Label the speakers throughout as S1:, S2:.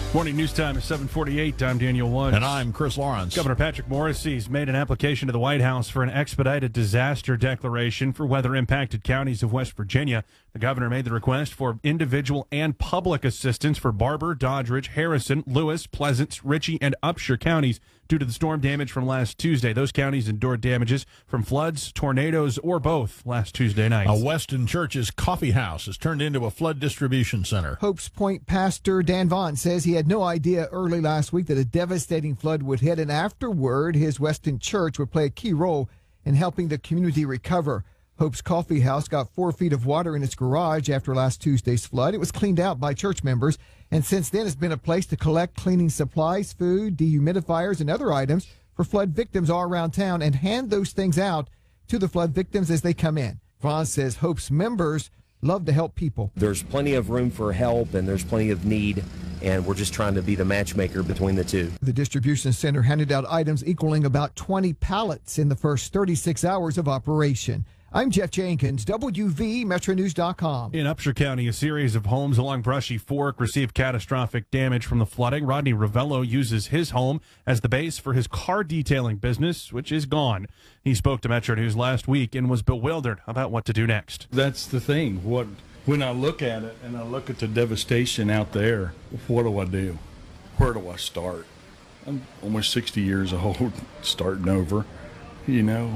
S1: Morning news time is 7:48. I'm Daniel Woods.
S2: And I'm Chris Lawrence.
S1: Governor Patrick Morrisey's made an application to the White House for an expedited disaster declaration for weather-impacted counties of West Virginia. The governor made the request for individual and public assistance for Barber, Doddridge, Harrison, Lewis, Pleasants, Ritchie, and Upshur counties due to the storm damage from last Tuesday. Those counties endured damages from floods, tornadoes, or both last Tuesday night.
S2: A Weston Church's coffee house has turned into a flood distribution center.
S3: Hopes Point pastor Dan Vaughn says he had no idea early last week that a devastating flood would hit, and afterward his Weston Church would play a key role in helping the community recover. Hope's Coffee House got 4 feet of water in its garage after last Tuesday's flood. It was cleaned out by church members, and since then it's been a place to collect cleaning supplies, food, dehumidifiers, and other items for flood victims all around town and hand those things out to the flood victims as they come in. Vaughn says Hope's members love to help people.
S4: There's plenty of room for help, and there's plenty of need, and we're just trying to be the matchmaker between the two.
S3: The distribution center handed out items equaling about 20 pallets in the first 36 hours of operation. I'm Jeff Jenkins, WVMetroNews.com.
S1: In Upshur County, a series of homes along Brushy Fork received catastrophic damage from the flooding. Rodney Ravello uses his home as the base for his car detailing business, which is gone. He spoke to Metro News last week and was bewildered about what to do next.
S5: That's the thing. When I look at it and I look at the devastation out there, what do I do? Where do I start? I'm almost 60 years old, starting over. You know,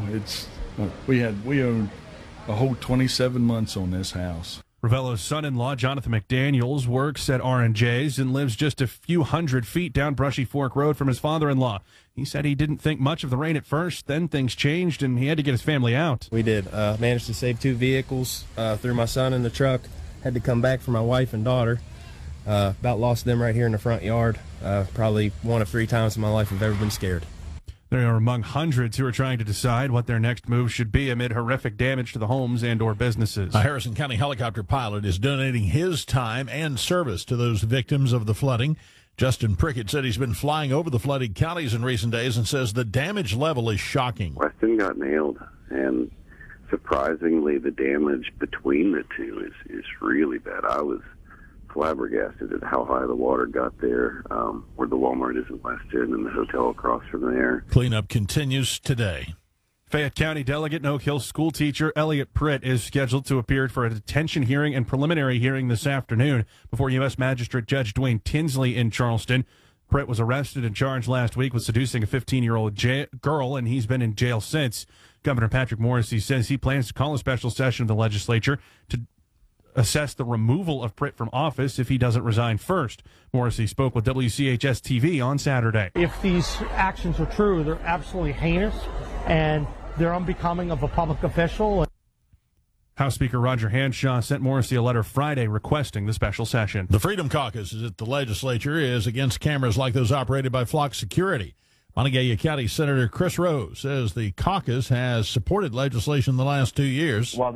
S5: we owned a whole 27 months on this house.
S1: Ravello's son-in-law, Jonathan McDaniels, works at R&J's and lives just a few hundred feet down Brushy Fork Road from his father-in-law. He said he didn't think much of the rain at first, then things changed and he had to get his family out.
S6: We did. Managed to save 2 vehicles, threw my son in the truck, had to come back for my wife and daughter. About lost them right here in the front yard. Probably 1 of 3 times in my life I've ever been scared.
S1: They are among hundreds who are trying to decide what their next move should be amid horrific damage to the homes and or businesses.
S2: A Harrison County helicopter pilot is donating his time and service to those victims of the flooding. Justin Prickett said he's been flying over the flooded counties in recent days and says the damage level is shocking.
S7: Weston got nailed, and surprisingly the damage between the two is really bad. I was flabbergasted at how high the water got there, where the Walmart is in Weston and the hotel across from there.
S2: Cleanup continues today.
S1: Fayette County delegate and Oak Hill school teacher Elliot Pritt is scheduled to appear for a detention hearing and preliminary hearing this afternoon before U.S. Magistrate Judge Dwayne Tinsley in Charleston. Pritt was arrested and charged last week with seducing a 15-year-old girl, and he's been in jail since. Governor Patrick Morrisey says he plans to call a special session of the legislature to assess the removal of Pritt from office if he doesn't resign first. Morrisey spoke with WCHS-TV on Saturday.
S8: If these actions are true, they're absolutely heinous, and they're unbecoming of a public official.
S1: House Speaker Roger Hanshaw sent Morrisey a letter Friday requesting the special session.
S2: The Freedom Caucus at the legislature is against cameras like those operated by Flock Security. Montague County Senator Chris Rose says the caucus has supported legislation the last 2 years.
S9: While